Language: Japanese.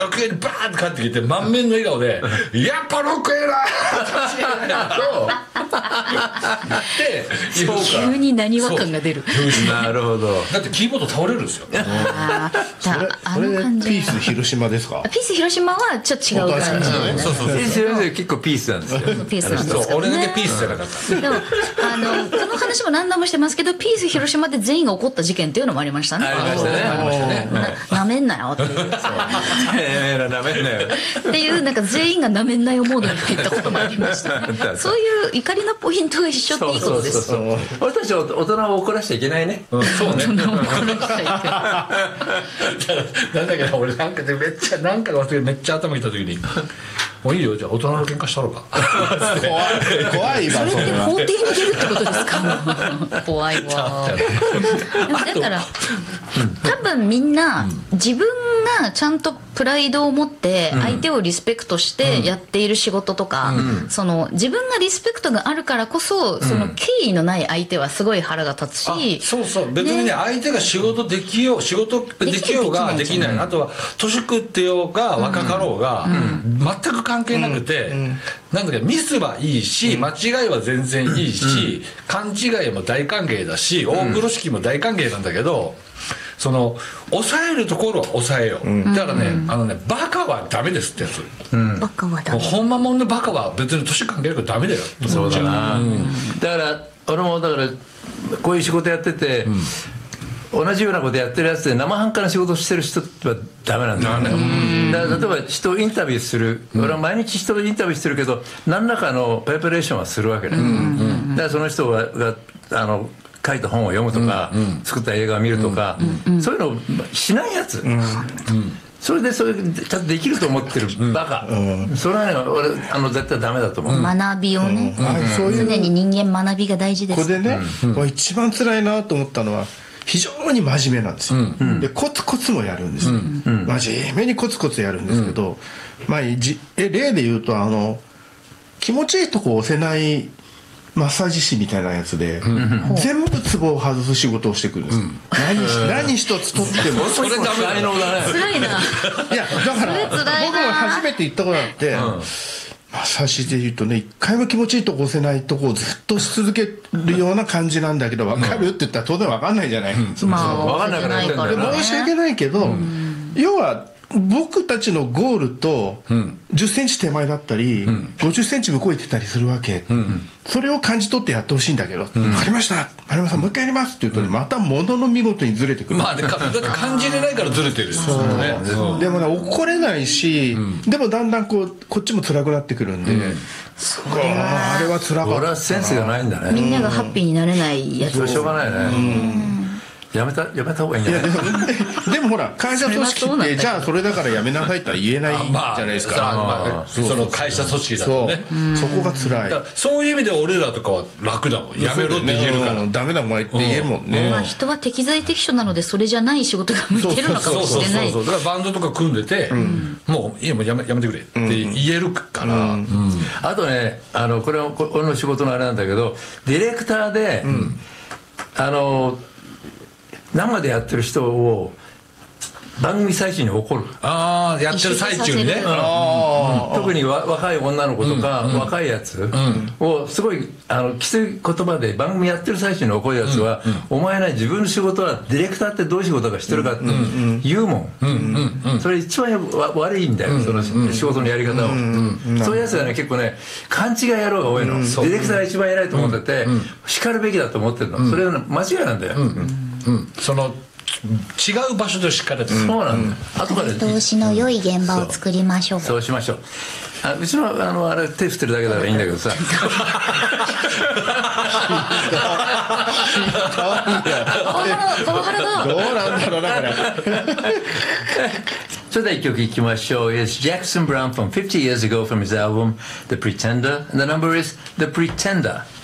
楽屋にバーンって帰ってきて満面の笑顔で「やっぱロックエラー!」と言って急に何和感が出る。 なるほど。 だってキーボード倒れるんですよ。 それでピース広島ですか？ ピース広島はちょっと違う感じ。 そうそうそう。 結構ピースなんですよ。 ピースなんですそう、 けどね。 俺だけピースじゃなかった。 でもこの話も何度もしてますけど、ピース広島で全員が起こった事件っていうのもありましたね。 ありましたね。 ありましたね。 なめんなよっていう。 なめんなよ。 っていうなんか全員がなめんなよモードに入ったこともありました。そういう怒りのポイントが一緒っていいことです。 俺たち大人を怒らしちゃいけないね。 そうね。 怒らしちゃいなんだけど俺なんかでめっちゃなんか忘れてめっちゃ頭きた時に「もういいよじゃあ大人の喧嘩したろうか」 怖いわ。 それって法廷に出るってことですか？怖いわ。だから多分みんな自分がちゃんとプライドを持って相手をリスペクトしてやっている仕事とか、その自分がリスペクトがあるからこそその敬意のない相手はすごい腹が立つし、 そうそう別にね相手が仕事できようができない、あとは年食ってようが若かろうが全く関係なくて、なんだけどミスはいいし間違いは全然いいし、勘違いも大歓迎だし大風呂敷も大歓迎なんだけど、その抑えるところは抑えよう、だからねバカはダメですってやつ、 バカはダメ。 ほんまもんのバカは別に年関係なくダメだよ。 そうだな。だから俺もだからこういう仕事やってて、同じようなことやってるやつで生半可な仕事をしてる人はダメなんだよ。だから例えば人をインタビューする、俺は毎日人をインタビューしてるけど何らかのプレパレーションはするわけね。だからその人が書いた本を読むとか、作った映画を見るとか、そういうのをしないやつ、それでちゃんとできると思ってるバカ、それはね俺絶対ダメだと思う。 学びをね、常に人間学びが大事です。 ここでね、一番辛いなと思ったのは非常に真面目なんですよ。でコツコツもやるんですよ。真面目にコツコツやるんですけど、例で言うと気持ちいいとこ押せないマッサージ師みたいなやつで、全部ツボを外す仕事をしてくるんです。何一つ取ってもそれダメだね。 辛いな。 いやだから僕も初めて行ったことあって、マッサージで言うとね、一回も気持ちいいとこ押せないとこをずっとし続けるような感じなんだけど、分かるって言ったら当然分かんないじゃない。 まあ分かんないからやってんだよね。 申し訳ないけど、要は僕たちのゴールと10センチ手前だったり、50センチ向こう行ってたりするわけ。それを感じ取ってやってほしいんだけど、分かりました丸山さんもう一回やりますって言うとね、またものの見事にずれてくる。 だって感じれないからずれてる。 でもね怒れないし、でもだんだんこっちも辛くなってくるんで、あれは辛かった。 俺はセンスがないんだね。 みんながハッピーになれないやつ。 それしょうがないね。やめた方がいいんじゃない？ でもほら会社組織ってじゃあそれだからやめなさいって言えないじゃないですか。 その会社組織だとね。 そこが辛い。 そういう意味で俺らとかは楽だもん。やめろって言えるから。 ダメだお前って言えるもんね。 人は適材適所なのでそれじゃない仕事が向いてるのかもしれない。 だからバンドとか組んでてもういいもうやめてくれって言えるから。 あとねこれは俺の仕事のあれなんだけど、ディレクターで生でやってる人を番組最中に怒る。 やってる最中にね。 特に若い女の子とか若いやつをすごいきつい言葉で番組やってる最中に怒るやつは、お前ね自分の仕事はディレクターってどういう仕事か知ってるかって言うもん。それ一番悪いんだよ、その仕事のやり方を。そういうやつがね結構ね勘違い野郎が多いの。ディレクターが一番偉いと思ってて叱るべきだと思ってるの。それは間違いなんだよ。 その違う場所でしっかりと。 そうなんだ。後から見通しの良い現場を作りましょう。 そうしましょう。うちのあれ手振ってるだけだからいいんだけどさ。 パワハラだ。 どうなんだろうなこれ。 それでは一曲いきましょう。It's Jackson Brown from 50 years ago from his album The Pretender, and the number is The Pretender.